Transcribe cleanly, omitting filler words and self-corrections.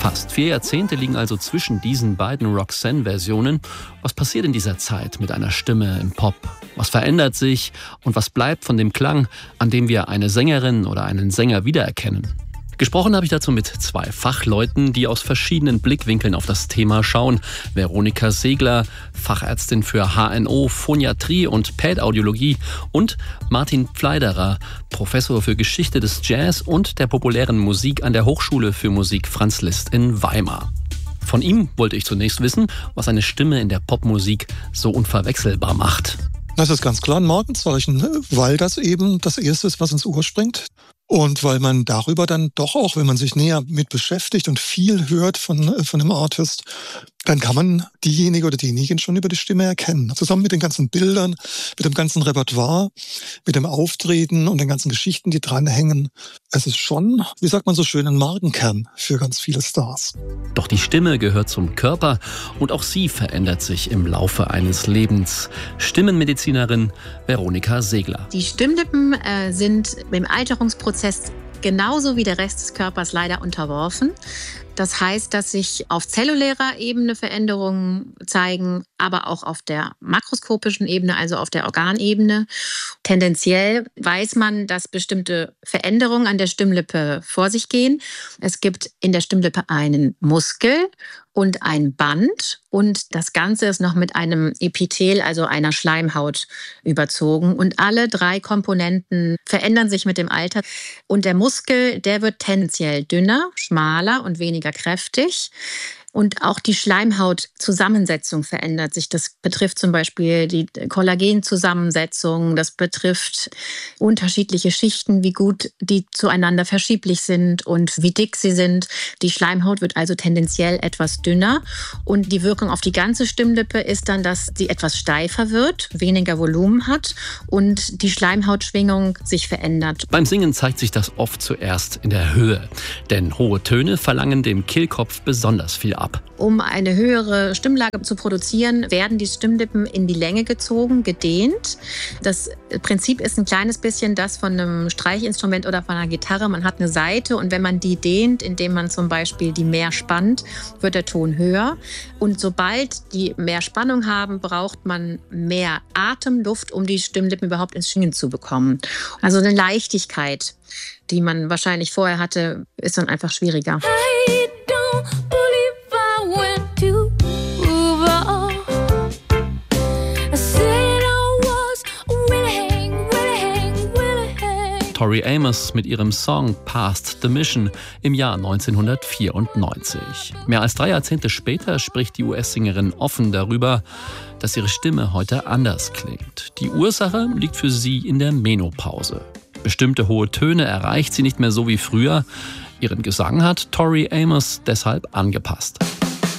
Fast 4 Jahrzehnte liegen also zwischen diesen beiden Roxanne-Versionen. Was passiert in dieser Zeit mit einer Stimme im Pop? Was verändert sich und was bleibt von dem Klang, an dem wir eine Sängerin oder einen Sänger wiedererkennen? Gesprochen habe ich dazu mit 2 Fachleuten, die aus verschiedenen Blickwinkeln auf das Thema schauen. Veronika Segler, Fachärztin für HNO, Phoniatrie und Pädaudiologie, und Martin Pfleiderer, Professor für Geschichte des Jazz und der populären Musik an der Hochschule für Musik Franz Liszt in Weimar. Von ihm wollte ich zunächst wissen, was eine Stimme in der Popmusik so unverwechselbar macht. Das ist ganz klar ein Markenzeichen, weil das eben das Erste ist, was ins Ohr springt. Und weil man darüber dann doch auch, wenn man sich näher mit beschäftigt und viel hört von einem Artist, dann kann man diejenige oder denjenigen schon über die Stimme erkennen. Zusammen mit den ganzen Bildern, mit dem ganzen Repertoire, mit dem Auftreten und den ganzen Geschichten, die dranhängen. Es ist schon, wie sagt man so schön, ein Markenkern für ganz viele Stars. Doch die Stimme gehört zum Körper und auch sie verändert sich im Laufe eines Lebens. Stimmenmedizinerin Veronika Segler. Die Stimmlippen sind im Alterungsprozess genauso wie der Rest des Körpers leider unterworfen. Das heißt, dass sich auf zellulärer Ebene Veränderungen zeigen, aber auch auf der makroskopischen Ebene, also auf der Organebene. Tendenziell weiß man, dass bestimmte Veränderungen an der Stimmlippe vor sich gehen. Es gibt in der Stimmlippe einen Muskel und ein Band, und das Ganze ist noch mit einem Epithel, also einer Schleimhaut, überzogen. Und alle 3 Komponenten verändern sich mit dem Alter. Und der Muskel, der wird tendenziell dünner, schmaler und weniger kräftig. Und auch die Schleimhautzusammensetzung verändert sich. Das betrifft zum Beispiel die Kollagenzusammensetzung, das betrifft unterschiedliche Schichten, wie gut die zueinander verschieblich sind und wie dick sie sind. Die Schleimhaut wird also tendenziell etwas dünner. Und die Wirkung auf die ganze Stimmlippe ist dann, dass sie etwas steifer wird, weniger Volumen hat und die Schleimhautschwingung sich verändert. Beim Singen zeigt sich das oft zuerst in der Höhe. Denn hohe Töne verlangen dem Kehlkopf besonders viel ab. Um eine höhere Stimmlage zu produzieren, werden die Stimmlippen in die Länge gezogen, gedehnt. Das Prinzip ist ein kleines bisschen das von einem Streichinstrument oder von einer Gitarre. Man hat eine Saite, und wenn man die dehnt, indem man zum Beispiel die mehr spannt, wird der Ton höher. Und sobald die mehr Spannung haben, braucht man mehr Atemluft, um die Stimmlippen überhaupt ins Schwingen zu bekommen. Also eine Leichtigkeit, die man wahrscheinlich vorher hatte, ist dann einfach schwieriger. Tori Amos mit ihrem Song Past the Mission im Jahr 1994. Mehr als 3 Jahrzehnte später spricht die US-Sängerin offen darüber, dass ihre Stimme heute anders klingt. Die Ursache liegt für sie in der Menopause. Bestimmte hohe Töne erreicht sie nicht mehr so wie früher. Ihren Gesang hat Tori Amos deshalb angepasst.